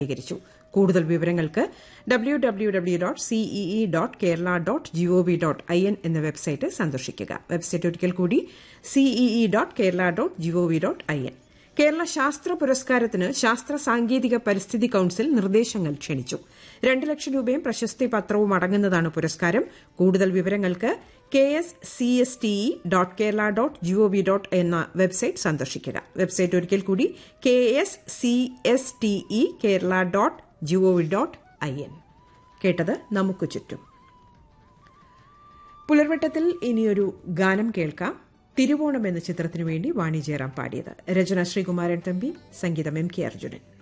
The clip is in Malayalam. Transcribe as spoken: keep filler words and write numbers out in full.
സ്വീകരിച്ചു. കൂടുതൽ വിവരങ്ങൾക്ക് W W W dot CEE dot Kerala dot G O V dot I N എന്ന വെബ്സൈറ്റ് സന്ദർശിക്കുക. വെബ്സൈറ്റ് ഒരിക്കൽ കൂടി CEE dot Kerala dot G O V dot I N. Kerala ശാസ്ത്ര പുരസ്കാരത്തിന് ശാസ്ത്ര സാങ്കേതിക പരിസ്ഥിതി കൌൺസിൽ നിർദ്ദേശങ്ങൾ ക്ഷണിച്ചു. രണ്ട് ലക്ഷം രൂപയും പ്രശസ്തി പത്രവും അടങ്ങുന്നതാണ് പുരസ്കാരം. കൂടുതൽ വിവരങ്ങൾക്ക് K S C S T E dot Kerala dot G O V dot എന്ന വെബ്സൈറ്റ് സന്ദർശിക്കുക. വെബ്സൈറ്റ് ഒരിക്കൽ കൂടി K S C S T E Kerala dot G O V dot I N. കേട്ടത് നമുക്ക് ചുറ്റും. പുലർവട്ടത്തിൽ ഇനിയൊരു ഗാനം കേൾക്കാം. തിരുവോണം എന്ന ചിത്രത്തിനു വേണ്ടി വാണി ജയറാം പാടിയത്. രചന ശ്രീകുമാരൻ തമ്പി, സംഗീതം എം കെ അർജുനൻ.